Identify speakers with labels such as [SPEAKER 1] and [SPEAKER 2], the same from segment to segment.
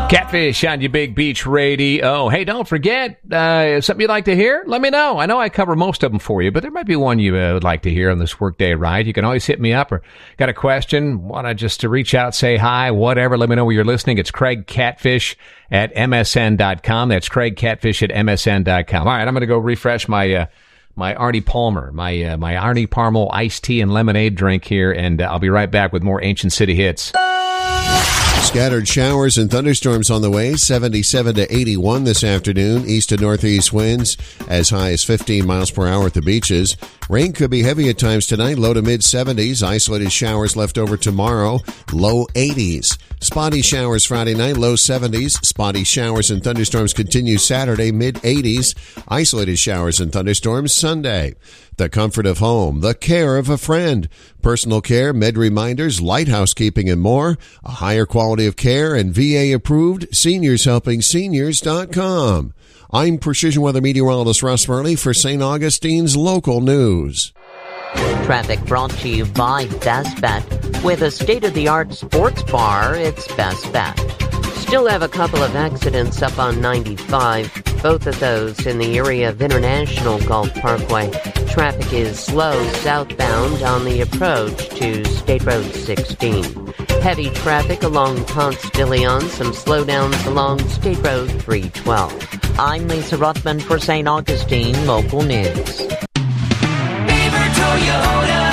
[SPEAKER 1] Catfish on your Big Beach Radio. Hey, don't forget, something you'd like to hear? Let me know. I know I cover most of them for you, but there might be one you would like to hear on this workday ride. You can always hit me up or got a question, want to just to reach out, say hi, whatever. Let me know where you're listening. It's Craig Catfish at MSN.com. That's Craig Catfish at MSN.com. All right, I'm going to go refresh my Arnie Palmer, my Arnie Palmer iced tea and lemonade drink here, and I'll be right back with more Ancient City hits.
[SPEAKER 2] Scattered showers and thunderstorms on the way, 77 to 81 this afternoon. East to northeast winds as high as 15 miles per hour at the beaches. Rain could be heavy at times tonight, low to mid-70s. Isolated showers left over tomorrow, low 80s. Spotty showers Friday night, low 70s. Spotty showers and thunderstorms continue Saturday, mid-80s. Isolated showers and thunderstorms Sunday. The comfort of home, the care of a friend, personal care, med reminders, light housekeeping, and more. A higher quality of care and VA-approved SeniorsHelpingSeniors.com. I'm Precision Weather Meteorologist Russ Murley for St. Augustine's Local News.
[SPEAKER 3] Traffic brought to you by Best Bet. With a state-of-the-art sports bar, it's Best Bet. Still have a couple of accidents up on 95, both of those in the area of International Gulf Parkway. Traffic is slow southbound on the approach to State Road 16. Heavy traffic along Ponce de Leon, some slowdowns along State Road 312. I'm Lisa Ruthman for St. Augustine Local News.
[SPEAKER 4] Beaver Toyota.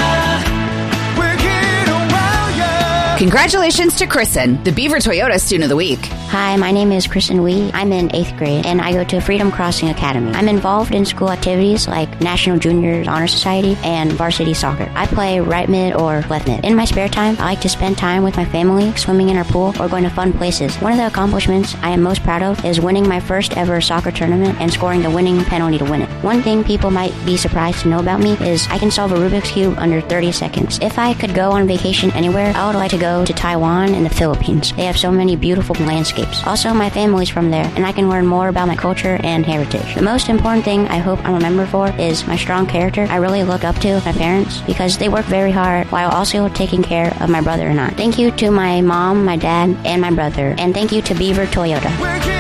[SPEAKER 5] Congratulations to Kristen, the Beaver Toyota Student of the Week.
[SPEAKER 6] Hi, my name is Kristen Wee. I'm in 8th grade, and I go to Freedom Crossing Academy. I'm involved in school activities like National Juniors Honor Society and varsity soccer. I play right mid or left mid. In my spare time, I like to spend time with my family, swimming in our pool, or going to fun places. One of the accomplishments I am most proud of is winning my first ever soccer tournament and scoring the winning penalty to win it. One thing people might be surprised to know about me is I can solve a Rubik's Cube under 30 seconds. If I could go on vacation anywhere, I would like to go to Taiwan and the Philippines. They have so many beautiful landscapes. Also, my family's from there, and I can learn more about my culture and heritage. The most important thing I hope I'm remembered for is my strong character. I really look up to my parents because they work very hard while also taking care of my brother and I. Thank you to my mom, my dad, and my brother, and thank you to Beaver Toyota.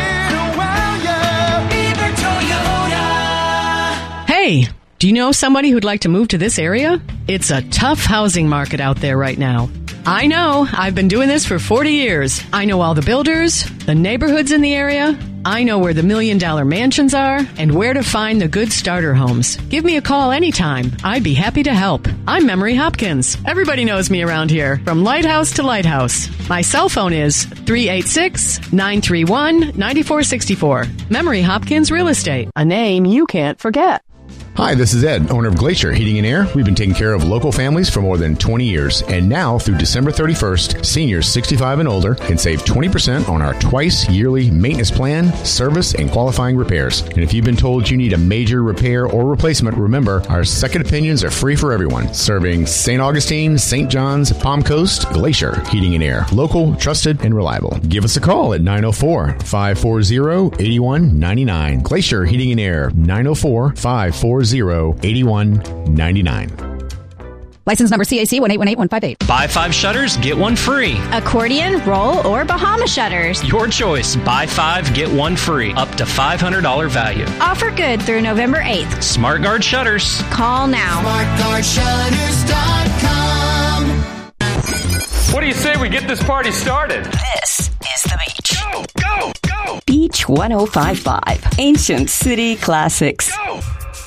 [SPEAKER 4] Beaver Toyota.
[SPEAKER 7] Hey, do you know somebody who'd like to move to this area? It's a tough housing market out there right now. I know. I've been doing this for 40 years. I know all the builders, the neighborhoods in the area. I know where the $1 million mansions are and where to find the good starter homes. Give me a call anytime. I'd be happy to help. I'm Memory Hopkins. Everybody knows me around here, from lighthouse to lighthouse. My cell phone is 386-931-9464. Memory Hopkins Real Estate, a name you can't forget.
[SPEAKER 8] Hi, this is Ed, owner of Glacier Heating and Air. We've been taking care of local families for more than 20 years. And now, through December 31st, seniors 65 and older can save 20% on our twice yearly maintenance plan, service, and qualifying repairs. And if you've been told you need a major repair or replacement, remember, our second opinions are free for everyone. Serving St. Augustine, St. John's, Palm Coast, Glacier Heating and Air. Local, trusted, and reliable. Give us a call at 904-540-8199. Glacier Heating and Air, 904-540-8199.
[SPEAKER 5] License number CAC 1818158.
[SPEAKER 9] Buy 5 shutters, get 1 free.
[SPEAKER 10] Accordion, roll, or Bahama shutters.
[SPEAKER 9] Your choice. Buy 5, get 1 free. Up to $500 value.
[SPEAKER 10] Offer good through November 8th.
[SPEAKER 9] SmartGuard Shutters.
[SPEAKER 10] Call now.
[SPEAKER 4] SmartGuardShutters.com.
[SPEAKER 1] What do you say we get this party started?
[SPEAKER 11] This is the beach.
[SPEAKER 4] Go, go, go.
[SPEAKER 11] Beach 1055. Ancient City Classics.
[SPEAKER 4] Go.